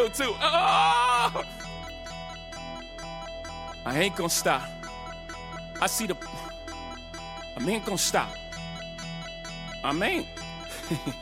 real too. Oh! I ain't gonna stop. I see the... I ain't gonna stop. I ain't.